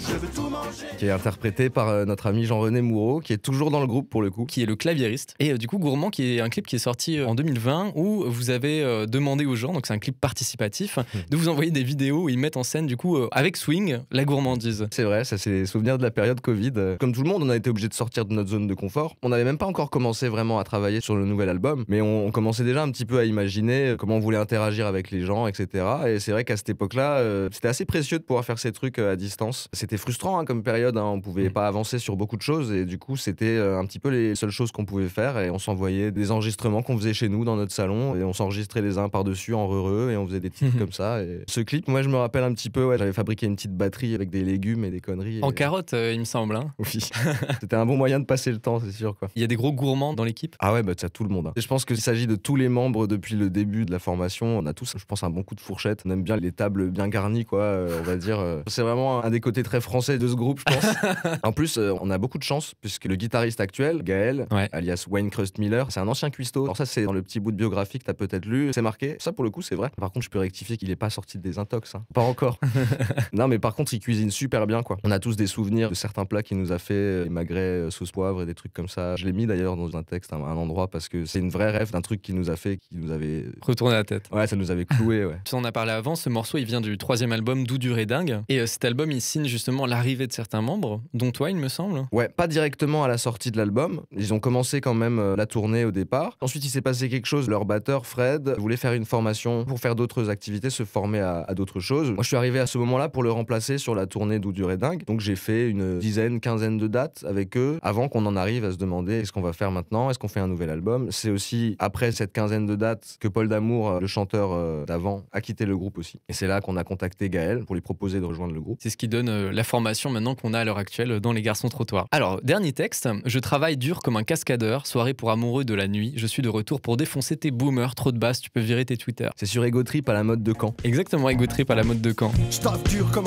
qui est interprété par notre ami Jean-René Moureau, qui est toujours dans le groupe pour le coup. Qui est le claviériste. Et du coup, Gourmand, qui est un clip qui est sorti en 2020 où vous avez demandé aux gens, donc c'est un clip participatif, de vous envoyer des vidéos où ils mettent en scène du coup avec swing la gourmandise. C'est vrai, ça c'est les souvenirs de la période Covid. Comme tout le monde, on a été obligé de sortir de notre zone de confort. On n'avait même pas encore commencé vraiment à travailler sur le nouvel album, mais on commençait déjà un petit peu à imaginer comment on voulait interagir avec les gens, etc. Et c'est vrai qu'à cette époque-là, c'était assez précieux de pouvoir faire ces trucs à distance. C'était frustrant hein, comme période, hein. On pouvait pas avancer sur beaucoup de choses et du coup c'était un petit peu les seules choses qu'on pouvait faire et on s'envoyait des enregistrements qu'on faisait chez nous dans notre salon et on s'enregistrait les uns par-dessus en heureux et on faisait des titres comme ça. Et ce clip, moi je me rappelle un petit peu, ouais, j'avais fabriqué une petite batterie avec des légumes et des conneries. En carotte, il me semble. Hein. Oui, c'était un bon moyen de passer le temps, c'est sûr quoi. Il y a des gros gourmands dans l'équipe. Ah ouais, bah ça tout le monde. Hein. Et je pense qu'il s'agit de tous les membres depuis le début de la formation. On a tous, je pense, un bon coup de fourchette. On aime bien les tables bien garnies, quoi. On va dire. C'est vraiment un des côtés très français de ce groupe, je pense. En plus, on a beaucoup de chance puisque le guitariste actuel, Gaël, alias Wayne Crust Miller, c'est un ancien cuistot. Alors ça, c'est dans le petit bout de biographie que t'as peut-être lu. C'est marqué. Ça, pour le coup, c'est vrai. Par contre, je peux rectifier qu'il est pas sorti de Désintox. Hein. Pas encore. Non, mais par contre, il cuisine super bien, quoi. On a tous des souvenirs de certains plats qu'il nous a fait, les magrets sauce poivre et des trucs comme ça. Je l'ai mis d'ailleurs dans un texte, un endroit, parce que c'est une vraie rêve d'un truc qu'il nous a fait, qui nous avait retourné la tête. Ouais, ça nous avait cloué, ouais. Tu en as parlé avant, ce morceau, il vient du 3e album D'où Dur et Dingue. Et cet album, il signe justement l'arrivée de certains membres, dont toi, il me semble. Ouais, pas directement à la sortie de l'album. Ils ont commencé quand même la tournée au départ. Ensuite, il s'est passé quelque chose. Leur batteur, Fred, voulait faire une formation pour faire d'autres activités, se former à d'autres choses. Moi, je suis arrivé à ce moment-là pour le remplacer sur la tournée D'où Dur et Dingue. Donc, j'ai fait une dizaine, quinzaine de dates avec eux avant qu'on en arrive à se demander est-ce qu'on va faire maintenant, est-ce qu'on fait un nouvel album. C'est aussi après cette quinzaine de dates que Paul Damour, le chanteur d'avant, a quitté le groupe aussi. Et c'est là qu'on a contacté Gaël pour lui proposer de rejoindre le groupe. C'est ce qui donne la formation maintenant qu'on a à l'heure actuelle dans Les Garçons Trottoirs. Alors, dernier texte. Je travaille dur comme un cascadeur, soirée pour amoureux de la nuit. Je suis de retour pour défoncer tes boomers. Trop de basse, tu peux virer tes Twitter. C'est sur Ego Trip à la mode de Caen. Exactement, Ego Trip à la mode de Caen. Je taffe dur comme